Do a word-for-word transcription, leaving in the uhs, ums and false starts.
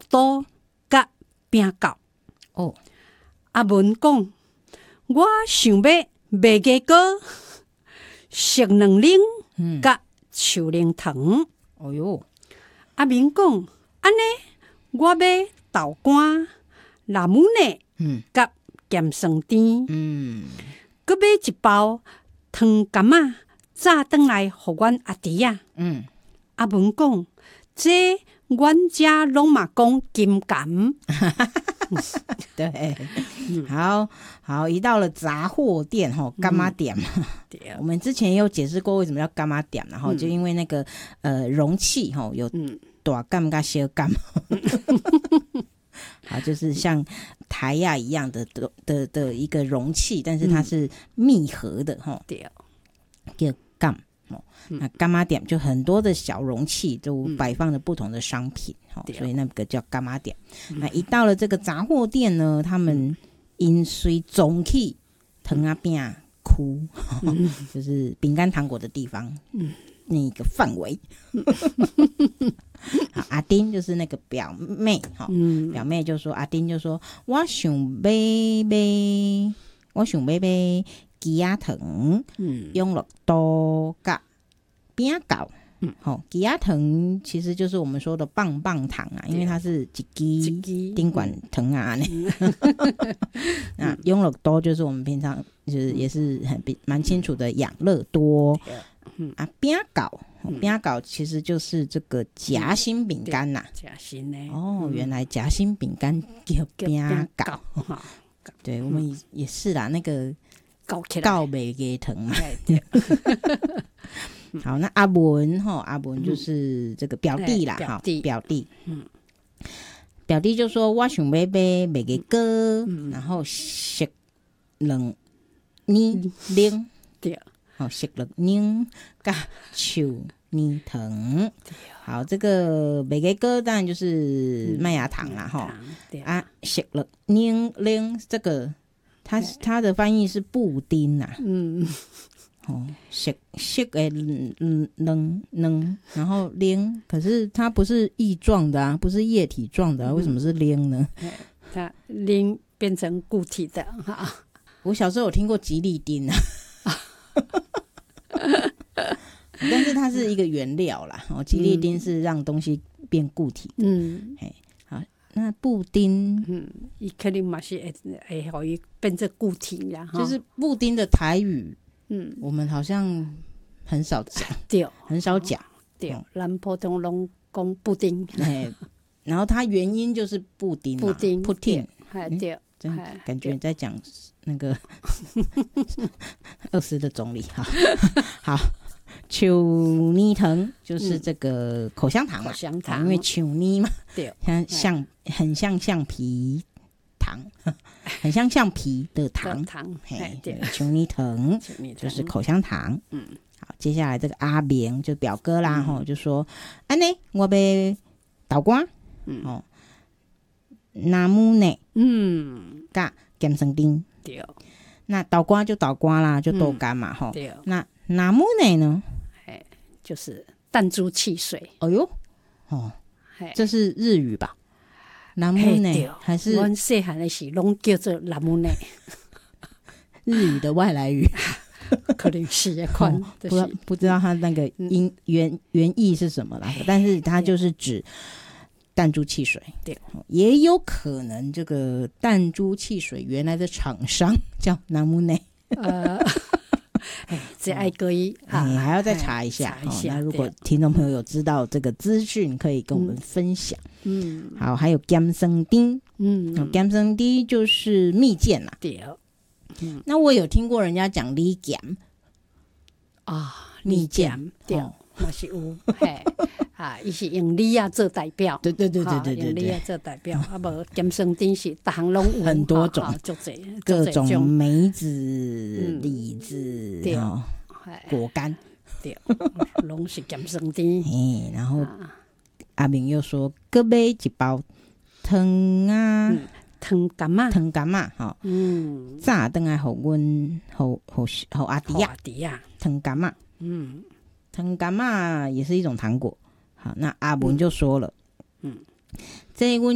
豆甲饼糕。 哦， 阿文讲，我想要卖鸡糕、熟卵奶嗯， 甲树奶糖。 哦哟， 阿明讲，安尼我要豆干、腊母奶嗯甲咸酸甜， 嗯， 佮买一包糖柑仔，炸转来互阮阿弟啊。 嗯， 阿文讲，这阮遮拢嘛讲金柑。 对，好好，一到了杂货店哈，干妈店嘛， 对， 我们之前也有解释过为什么要干妈店，然后就因为那个呃容器哈有嗯， 大干跟小干，好，就是像台亚一样的的的的一个容器，但是它是密合的哈， 对， 叫干。哦，那干妈店就很多的小容器都摆放着不同的商品，哦对所以那个叫干妈店。那一到了这个杂货店呢，他们因随总去糖啊饼哭，就是饼干糖果的地方，那个范围。好，阿丁就是那个表妹，哈、 嗯， 表妹就说，阿丁就说，我想买买，我想买买鸡仔糖， 嗯， 永乐多甲饼糕。 嗯， 好，鸡仔糖其实就是我们说的棒棒糖啊，因为它是一一支支顶管糖啊呢。那永乐多就是我们平常就是也是很蛮清楚的养乐多。 嗯啊，饼糕，饼糕其实就是这个夹心饼干呐。 假心呢？ 哦，原来夹心饼干叫饼糕。 哈， 对，我们也也是啦，那个搞起来， 告白鸡糖嘛。 哎对， 好，那阿文哈，阿文就是这个表弟啦，哈、 哎表弟表弟， 嗯， 表弟就说我想买买买个歌， 嗯然后食两年零， 对， 好食两年加树泥糖。好，这个买个歌当然就是麦芽糖啦，哈、 对啊，食了零零这个，它它的翻译是布丁呐、 嗯， 哦，食食诶，嗯能能，然后零，可是它不是液状的啊，不是液体状的啊，为什么是零呢？ 它零变成固体的哈， 我小时候有听过吉利丁啊，但是它是一个原料啦。哦，吉利丁是让东西变固体的。 嗯好，那布丁嗯，伊肯定嘛是会会互伊变成固体啦，哈就是布丁的台语， 嗯， 我们好像很少讲， 对很少讲。 对哦， 咱普通拢讲布丁， 哎，然后它原因就是布丁嘛， 布丁布丁， 哎对， 真哎感觉你在讲那个二十的总理哈。好，球泥糖就是这个口香糖嘛， 口香糖因为球泥嘛， 对， 像像很像橡皮糖，很像橡皮的糖， 糖，哎嘿， 对， 球泥糖就就是口香糖。 嗯， 好，接下来这个阿明就表哥啦，吼、就说安尼我要豆干， 嗯哦，拿木奶嗯， 加咸酸丁。 对那豆干就豆干啦，就豆干嘛，吼、 对， 那拿木奶呢？ 哎，就是弹珠汽水， 哎呦，哦， 嘿这是日语吧？拿木奶嘿对还是阮细汉的时拢叫做蓝姆奶， 日语的外来语？ 可能是一款哦，不知道就是不知道它那个音原原意是什么啦，但是它就是指弹珠汽水。 对， 哦也有可能这个弹珠汽水原来的厂商叫南木内， 呃，哎，这爱可以啊， 你还要再查一下。哦查一下。 那如果对听众朋友有知道这个资讯，可以跟我们分享。 嗯好，还有甘生丁， 嗯， 甘生丁就是蜜饯啦。 对那我有听过人家讲李甘啊， 蜜饯饯对， 哦嘛是有嘿啊，伊是用李啊做代表， 对对对对哈对对用李啊对， 做代表，啊无咸酸甜是逐项拢有， 很多种哈哈足济各种足济梅子、 嗯李子、 对哦嘿果干。 对，拢是咸酸甜。 嘿，然后啊阿明又说，各买一包糖啊， 嗯糖柑仔， 糖柑啊，吼、 嗯， 炸等来互阮，互互互阿弟啊， 华迪啊， 糖柑啊， 嗯糖柑啊也是一种糖果。好，那阿文就说了， 嗯， 这阮